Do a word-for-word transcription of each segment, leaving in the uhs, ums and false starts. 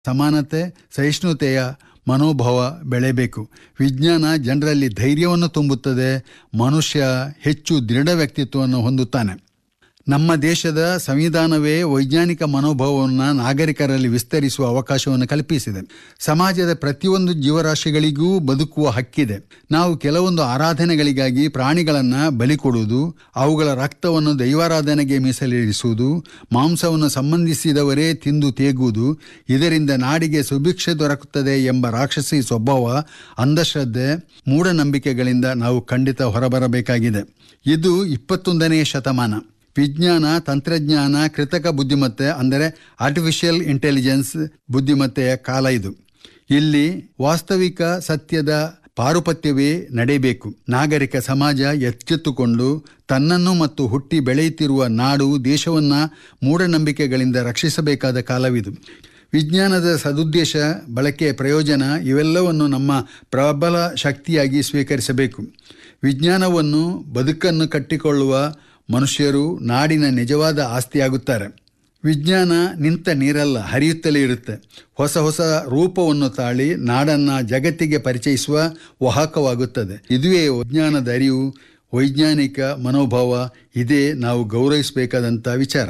ಸಮಾನತೆ, ಸಹಿಷ್ಣುತೆಯ ಮನೋಭಾವ ಬೆಳೆಯಬೇಕು. ವಿಜ್ಞಾನ ಜನರಲ್ಲಿ ಧೈರ್ಯವನ್ನು ತುಂಬುತ್ತದೆ. ಮನುಷ್ಯ ಹೆಚ್ಚು ದೃಢ ವ್ಯಕ್ತಿತ್ವವನ್ನು ಹೊಂದುತ್ತಾನೆ. ನಮ್ಮ ದೇಶದ ಸಂವಿಧಾನವೇ ವೈಜ್ಞಾನಿಕ ಮನೋಭಾವವನ್ನು ನಾಗರಿಕರಲ್ಲಿ ವಿಸ್ತರಿಸುವ ಅವಕಾಶವನ್ನು ಕಲ್ಪಿಸಿದೆ. ಸಮಾಜದ ಪ್ರತಿಯೊಂದು ಜೀವರಾಶಿಗಳಿಗೂ ಬದುಕುವ ಹಕ್ಕಿದೆ. ನಾವು ಕೆಲವೊಂದು ಆರಾಧನೆಗಳಿಗಾಗಿ ಪ್ರಾಣಿಗಳನ್ನು ಬಲಿ ಕೊಡುವುದು, ಅವುಗಳ ರಕ್ತವನ್ನು ದೈವಾರಾಧನೆಗೆ ಮೀಸಲಿರಿಸುವುದು, ಮಾಂಸವನ್ನು ಸಂಬಂಧಿಸಿದವರೇ ತಿಂದು ತೇಗುವುದು, ಇದರಿಂದ ನಾಡಿಗೆ ಸುಭಿಕ್ಷೆ ದೊರಕುತ್ತದೆ ಎಂಬ ರಾಕ್ಷಸಿ ಸ್ವಭಾವ, ಅಂಧಶ್ರದ್ಧೆ, ಮೂಢನಂಬಿಕೆಗಳಿಂದ ನಾವು ಖಂಡಿತ ಹೊರಬರಬೇಕಾಗಿದೆ. ಇದು ಇಪ್ಪತ್ತೊಂದನೆಯ ಶತಮಾನ. ವಿಜ್ಞಾನ, ತಂತ್ರಜ್ಞಾನ, ಕೃತಕ ಬುದ್ಧಿಮತ್ತೆ ಅಂದರೆ ಆರ್ಟಿಫಿಷಿಯಲ್ ಇಂಟೆಲಿಜೆನ್ಸ್ ಬುದ್ಧಿಮತ್ತೆಯ ಕಾಲ ಇದು. ಇಲ್ಲಿ ವಾಸ್ತವಿಕ ಸತ್ಯದ ಪಾರುಪತ್ಯವೇ ನಡೆಯಬೇಕು. ನಾಗರಿಕ ಸಮಾಜ ಎಚ್ಚೆತ್ತುಕೊಂಡು ತನ್ನನ್ನು ಮತ್ತು ಹುಟ್ಟಿ ಬೆಳೆಯುತ್ತಿರುವ ನಾಡು, ದೇಶವನ್ನು ಮೂಢನಂಬಿಕೆಗಳಿಂದ ರಕ್ಷಿಸಬೇಕಾದ ಕಾಲವಿದು. ವಿಜ್ಞಾನದ ಸದುದ್ದೇಶ, ಬಳಕೆ, ಪ್ರಯೋಜನ ಇವೆಲ್ಲವನ್ನು ನಮ್ಮ ಪ್ರಬಲ ಶಕ್ತಿಯಾಗಿ ಸ್ವೀಕರಿಸಬೇಕು. ವಿಜ್ಞಾನವನ್ನು, ಬದುಕನ್ನು ಕಟ್ಟಿಕೊಳ್ಳುವ ಮನುಷ್ಯರು ನಾಡಿನ ನಿಜವಾದ ಆಸ್ತಿಯಾಗುತ್ತಾರೆ. ವಿಜ್ಞಾನ ನಿಂತ ನೀರಲ್ಲ, ಹರಿಯುತ್ತಲೇ ಇರುತ್ತೆ. ಹೊಸ ಹೊಸ ರೂಪವನ್ನು ತಾಳಿ ನಾಡನ್ನು ಜಗತ್ತಿಗೆ ಪರಿಚಯಿಸುವ ವಾಹಕವಾಗುತ್ತದೆ. ಇದುವೇ ವಿಜ್ಞಾನದ ಅರಿವು, ವೈಜ್ಞಾನಿಕ ಮನೋಭಾವ. ಇದೇ ನಾವು ಗೌರವಿಸಬೇಕಾದಂಥ ವಿಚಾರ.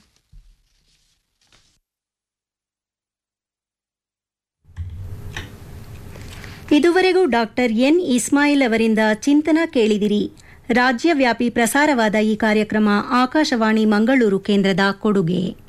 ಇದುವರೆಗೂ ಡಾಕ್ಟರ್ ಎನ್ ಇಸ್ಮಾಯಿಲ್ ಅವರಿಂದ ಚಿಂತನ ಕೇಳಿದಿರಿ. ರಾಜ್ಯವ್ಯಾಪಿ ಪ್ರಸಾರವಾದ ಈ ಕಾರ್ಯಕ್ರಮ ಆಕಾಶವಾಣಿ ಮಂಗಳೂರು ಕೇಂದ್ರದ ಕೊಡುಗೆ.